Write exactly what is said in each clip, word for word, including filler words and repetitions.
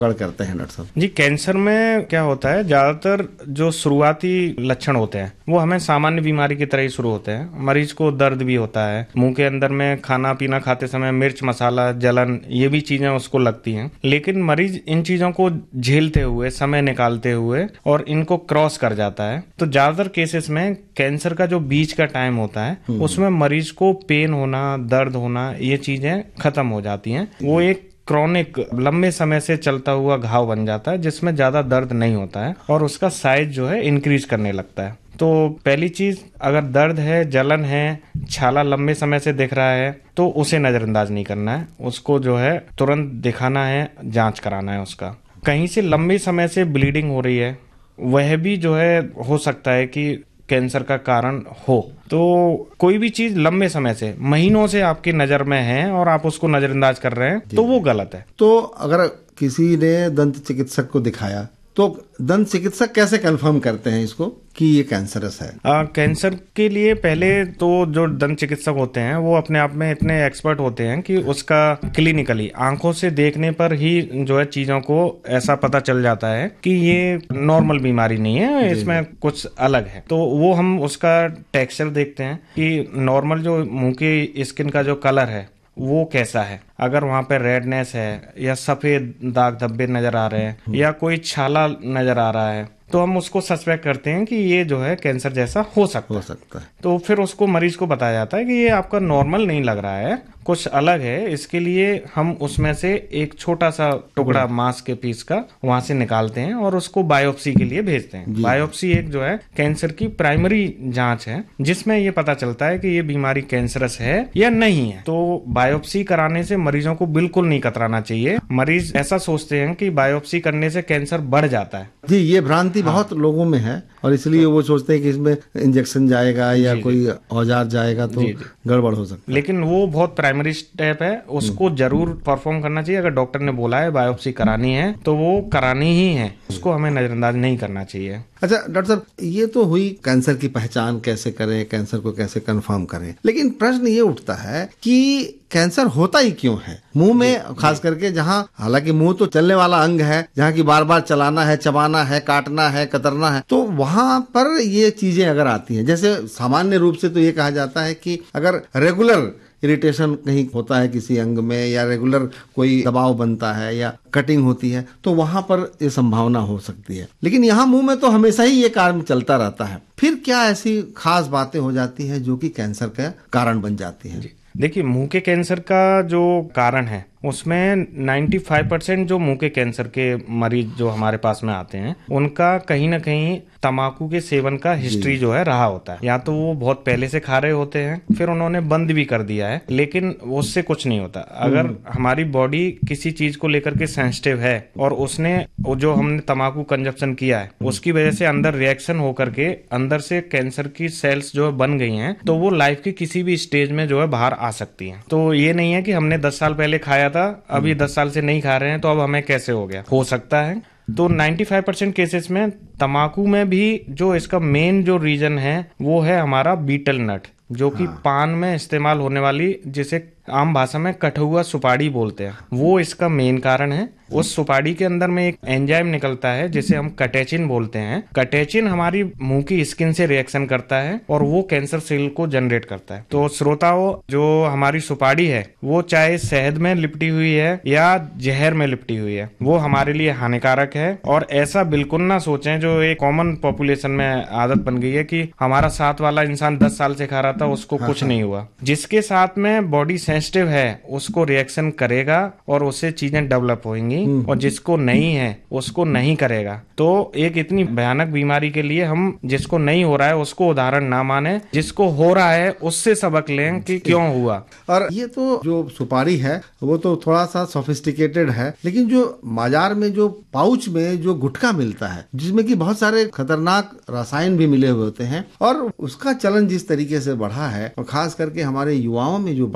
करते हैं डॉक्टर साहब? जी, कैंसर में क्या होता है, ज्यादातर जो शुरुआती लक्षण होते हैं वो हमें सामान्य बीमारी की तरह ही शुरू होते हैं। मरीज को दर्द भी होता है, मुंह के अंदर में खाना पीना खाते समय मिर्च मसाला जलन ये भी चीजें उसको लगती हैं। लेकिन मरीज इन चीजों को झेलते हुए, समय निकालते हुए और इनको क्रॉस कर जाता है। तो ज्यादातर केसेस में कैंसर का जो बीच का टाइम होता है उसमें मरीज को पेन होना, दर्द होना ये चीजें खत्म हो जाती हैं। वो एक क्रॉनिक लंबे समय से चलता हुआ घाव बन जाता है जिसमें ज्यादा दर्द नहीं होता है और उसका साइज जो है इंक्रीज करने लगता है। तो पहली चीज, अगर दर्द है, जलन है, छाला लंबे समय से दिख रहा है तो उसे नजरअंदाज नहीं करना है। उसको जो है तुरंत दिखाना है, जांच कराना है उसका। कहीं से लंबे समय से ब्लीडिंग हो रही है, वह भी जो है हो सकता है कि कैंसर का कारण हो। तो कोई भी चीज लंबे समय से, महीनों से आपकी नजर में है और आप उसको नजरअंदाज कर रहे हैं तो वो गलत है। तो अगर किसी ने दंत चिकित्सक को दिखाया तो दंत चिकित्सक कैसे कंफर्म करते हैं इसको कि ये कैंसरस है? आ, कैंसर के लिए पहले तो जो दंत चिकित्सक होते हैं वो अपने आप में इतने एक्सपर्ट होते हैं कि उसका क्लिनिकली आंखों से देखने पर ही जो है चीजों को ऐसा पता चल जाता है कि ये नॉर्मल बीमारी नहीं है, इसमें कुछ अलग है। तो वो हम उसका टेक्सचर देखते हैं कि नॉर्मल जो मुंह की स्किन का जो कलर है वो कैसा है। अगर वहां पे रेडनेस है या सफेद दाग धब्बे नजर आ रहे हैं या कोई छाला नजर आ रहा है तो हम उसको सस्पेक्ट करते हैं कि ये जो है कैंसर जैसा हो सकता हो सकता है। तो फिर उसको मरीज को बताया जाता है कि ये आपका नॉर्मल नहीं लग रहा है, कुछ अलग है। इसके लिए हम उसमें से एक छोटा सा टुकड़ा मांस के पीस का वहां से निकालते हैं और उसको बायोप्सी के लिए भेजते हैं। बायोप्सी एक जो है कैंसर की प्राइमरी जांच है जिसमें ये पता चलता है कि ये बीमारी कैंसरस है या नहीं है। तो बायोप्सी कराने से मरीजों को बिल्कुल नहीं कतराना चाहिए। मरीज ऐसा सोचते हैं कि बायोप्सी करने से कैंसर बढ़ जाता है। जी, ये भ्रांति हाँ। बहुत लोगों में है और इसलिए वो सोचते हैं कि इसमें इंजेक्शन जाएगा या जी, कोई औजार जाएगा तो गड़बड़ हो सकता है। लेकिन वो बहुत प्राइमरी स्टेप है, उसको जरूर परफॉर्म करना चाहिए। अगर डॉक्टर ने बोला है बायोप्सी करानी है तो वो करानी ही है, उसको हमें नजरअंदाज नहीं करना चाहिए। अच्छा डॉक्टर साहब, ये तो हुई कैंसर की पहचान कैसे करें, कैंसर को कैसे कंफर्म करें। लेकिन प्रश्न ये उठता है कि कैंसर होता ही क्यों है मुंह में, खास करके जहां, हालांकि मुंह तो चलने वाला अंग है जहां की बार बार चलाना है, चबाना है, काटना है, कतरना है, तो वहां पर ये चीजें अगर आती हैं, जैसे सामान्य रूप से तो ये कहा जाता है कि अगर रेगुलर इरिटेशन कहीं होता है किसी अंग में या रेगुलर कोई दबाव बनता है या कटिंग होती है तो वहां पर ये संभावना हो सकती है। लेकिन यहाँ मुंह में तो हमेशा ही ये कार्य चलता रहता है। फिर क्या ऐसी खास बातें हो जाती है जो कि कैंसर का कारण बन जाती है? देखिए, मुंह के कैंसर का जो कारण है उसमें पचानवे परसेंट जो मुंह के कैंसर के मरीज जो हमारे पास में आते हैं उनका कहीं ना कहीं तंबाकू के सेवन का हिस्ट्री जो है रहा होता है। या तो वो बहुत पहले से खा रहे होते हैं, फिर उन्होंने बंद भी कर दिया है, लेकिन उससे कुछ नहीं होता। अगर हमारी बॉडी किसी चीज को लेकर के सेंसिटिव है और उसने जो हमने तंबाकू कंजप्शन किया है उसकी वजह से अंदर रिएक्शन होकर के अंदर से कैंसर की सेल्स जो है बन गई हैं, तो वो लाइफ की किसी भी स्टेज में जो है बाहर आ सकती हैं। तो ये नहीं है कि हमने दस साल पहले खाया था, अभी दस साल से नहीं खा रहे हैं तो अब हमें कैसे हो गया, हो सकता है। तो पचानवे परसेंट केसेस में तंबाकू में भी जो इसका मेन जो रीजन है वो है हमारा बीटल नट, जो कि हाँ। पान में इस्तेमाल होने वाली, जिसे आम भाषा में कठुआ सुपारी बोलते हैं, वो इसका मेन कारण है। उस सुपारी के अंदर में एक एंजाइम निकलता है जिसे हम कटेचिन बोलते हैं। कटेचिन हमारी मुंह की स्किन से रिएक्शन करता है और वो कैंसर सेल को जनरेट करता है। तो श्रोताओं, जो हमारी सुपारी है वो चाहे शहद में लिपटी हुई है या जहर में लिपटी हुई है, वो हमारे लिए हानिकारक है। और ऐसा बिल्कुल ना सोचें जो एक कॉमन पॉपुलेशन में आदत बन गई है कि हमारा साथ वाला इंसान दस साल से खा रहा था, उसको हाँ, कुछ हाँ। नहीं हुआ। जिसके साथ में बॉडी सेंसिटिव है उसको रिएक्शन करेगा और उससे चीजें डेवलप होंगी, और जिसको नहीं है उसको नहीं करेगा। तो एक इतनी भयानक बीमारी के लिए हम जिसको नहीं हो रहा है उसको उदाहरण ना माने, जिसको हो रहा है उससे सबक लें कि क्यों हुआ। और ये तो जो सुपारी है वो तो थोड़ा सा सोफिस्टिकेटेड है, लेकिन जो बाजार में जो पाउच में जो गुटखा मिलता है जिसमें कि बहुत सारे खतरनाक रसायन भी मिले हुए होते हैं, और उसका चलन जिस तरीके से बढ़ा है और खास करके हमारे युवाओं में जो बढ़ा है,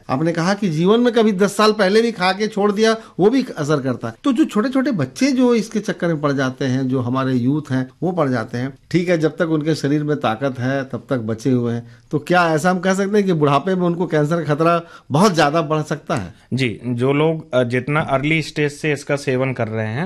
आपने कहा कि जीवन में कभी दस साल पहले भी खा के छोड़ दिया, वो भी असर करता है। तो जो छोटे छोटे बच्चे जो इसके चक्कर में पड़ जाते हैं, जो हमारे यूथ हैं वो पड़ जाते हैं, ठीक है, जब तक उनके शरीर में ताकत है तब तक बचे हुए हैं, तो क्या ऐसा हम कह सकते हैं कि बुढ़ापे में उनको कैंसर का खतरा बहुत ज्यादा बढ़ सकता है? जी, जो लोग जितना अर्ली स्टेज से इसका सेवन कर रहे हैं